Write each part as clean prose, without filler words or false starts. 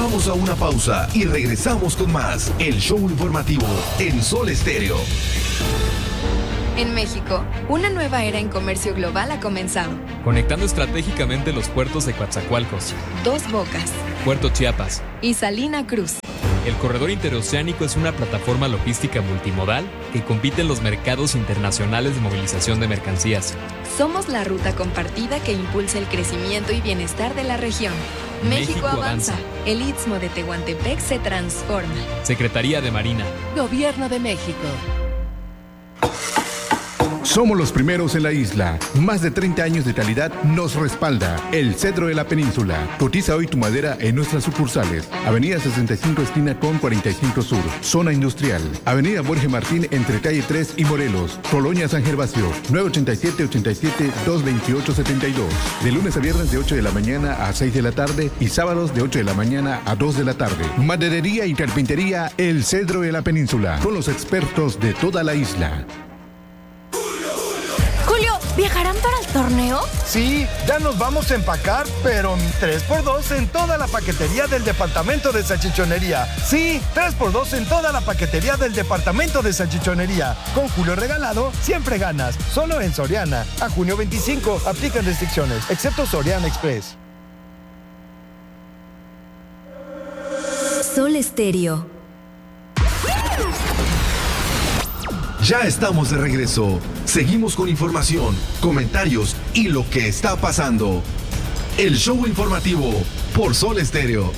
Vamos a una pausa y regresamos con más. El show informativo en Sol Estéreo. En México, una nueva era en comercio global ha comenzado. Conectando estratégicamente los puertos de Coatzacoalcos, Dos Bocas, Puerto Chiapas y Salina Cruz. El corredor interoceánico es una plataforma logística multimodal que compite en los mercados internacionales de movilización de mercancías. Somos la ruta compartida que impulsa el crecimiento y bienestar de la región. México avanza. El Istmo de Tehuantepec se transforma. Secretaría de Marina. Gobierno de México. Somos los primeros en la isla. Más de 30 años de calidad nos respalda. El Cedro de la Península. Cotiza hoy tu madera en nuestras sucursales. Avenida 65 esquina con 45 Sur. Zona Industrial. Avenida Jorge Martín entre calle 3 y Morelos. Colonia San Gervasio. 987-87-228-72. De lunes a viernes de 8 de la mañana a 6 de la tarde y sábados de 8 de la mañana a 2 de la tarde. Maderería y carpintería El Cedro de la Península. Con los expertos de toda la isla. ¿Viajarán para el torneo? Sí, ya nos vamos a empacar, pero 3x2 en toda la paquetería del departamento de salchichonería. Sí, 3x2 en toda la paquetería del departamento de salchichonería. Con Julio regalado, siempre ganas. Solo en Soriana. A junio 25, aplican restricciones, excepto Soriana Express. Sol Estéreo. Ya estamos de regreso. Seguimos con información, comentarios y lo que está pasando. El show informativo por Sol Estéreo.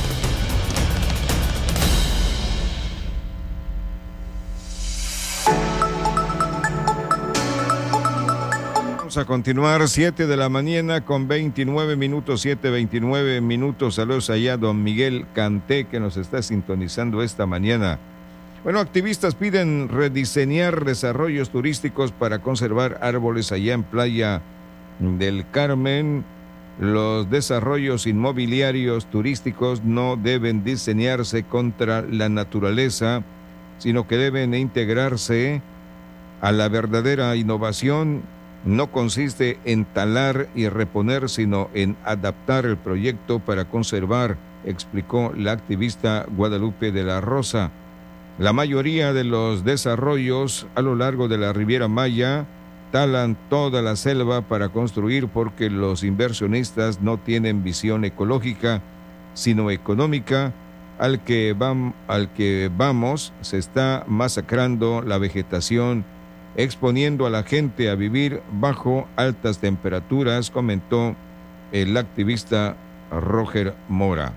Vamos a continuar, 7 de la mañana con 29 minutos, 7:29 minutos. Saludos allá a don Miguel Canté, que nos está sintonizando esta mañana. Bueno, activistas piden rediseñar desarrollos turísticos para conservar árboles allá en Playa del Carmen. Los desarrollos inmobiliarios turísticos no deben diseñarse contra la naturaleza, sino que deben integrarse a la verdadera innovación. No consiste en talar y reponer, sino en adaptar el proyecto para conservar, explicó la activista Guadalupe de la Rosa. La mayoría de los desarrollos a lo largo de la Riviera Maya talan toda la selva para construir porque los inversionistas no tienen visión ecológica, sino económica. Al que vamos, se está masacrando la vegetación, exponiendo a la gente a vivir bajo altas temperaturas, comentó el activista Roger Mora.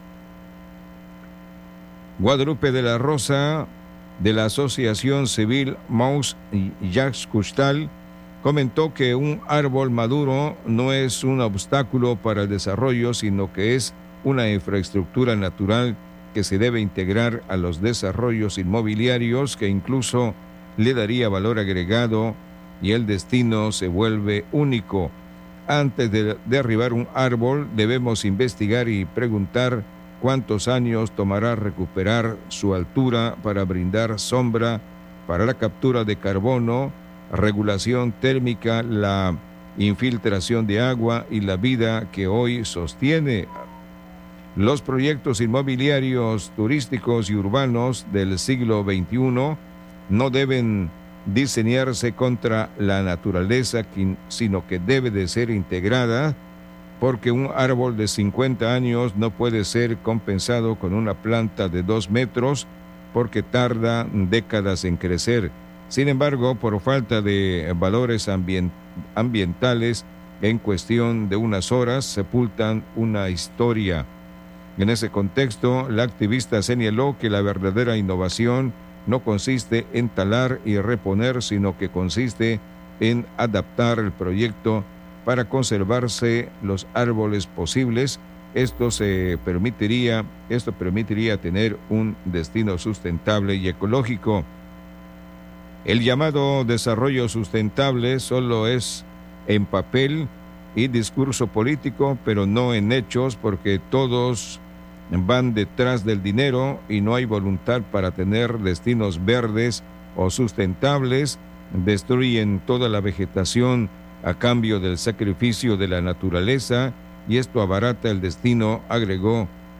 Guadalupe de la Rosa, de la Asociación Civil Maus Yaxcustal, comentó que un árbol maduro no es un obstáculo para el desarrollo, sino que es una infraestructura natural que se debe integrar a los desarrollos inmobiliarios, que incluso le daría valor agregado y el destino se vuelve único. Antes de derribar un árbol, debemos investigar y preguntar cuántos años tomará recuperar su altura para brindar sombra para la captura de carbono, regulación térmica, la infiltración de agua y la vida que hoy sostiene. Los proyectos inmobiliarios, turísticos y urbanos del siglo XXI no deben diseñarse contra la naturaleza, sino que debe de ser integrada, porque un árbol de 50 años no puede ser compensado con una planta de 2 metros, porque tarda décadas en crecer. Sin embargo, por falta de valores ambientales, en cuestión de unas horas sepultan una historia. En ese contexto, la activista señaló que la verdadera innovación no consiste en talar y reponer, sino que consiste en adaptar el proyecto para conservarse los árboles posibles. Esto permitiría tener un destino sustentable y ecológico. El llamado desarrollo sustentable solo es en papel y discurso político, pero no en hechos, porque todos van detrás del dinero y no hay voluntad para tener destinos verdes o sustentables. Destruyen toda la vegetación a cambio del sacrificio de la naturaleza, y esto abarata el destino, agregó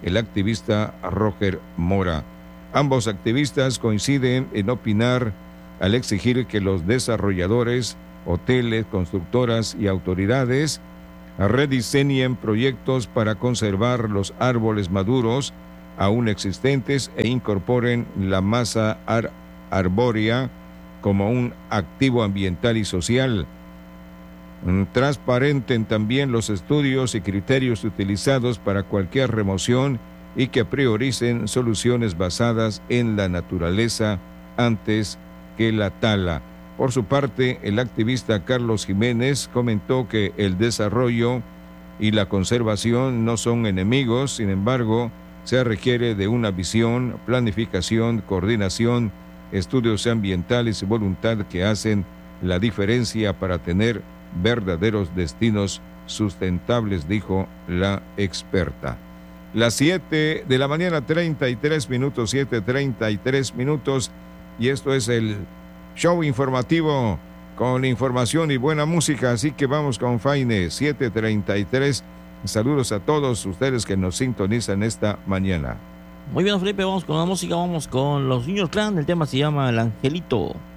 el activista Roger Mora. Ambos activistas coinciden en opinar al exigir que los desarrolladores, hoteles, constructoras y autoridades rediseñen proyectos para conservar los árboles maduros aún existentes e incorporen la masa arbórea como un activo ambiental y social. Transparenten también los estudios y criterios utilizados para cualquier remoción y que prioricen soluciones basadas en la naturaleza antes que la tala. Por su parte, el activista Carlos Jiménez comentó que el desarrollo y la conservación no son enemigos, sin embargo, se requiere de una visión, planificación, coordinación, estudios ambientales y voluntad que hacen la diferencia para tener verdaderos destinos sustentables, dijo la experta. Las 7 de la mañana, 33 minutos, 7:33 minutos, y esto es el show informativo con información y buena música, así que vamos con Faine, 7:33. Saludos a todos ustedes que nos sintonizan esta mañana. Muy bien, Felipe, vamos con la música, vamos con los Niños Clan, el tema se llama El Angelito.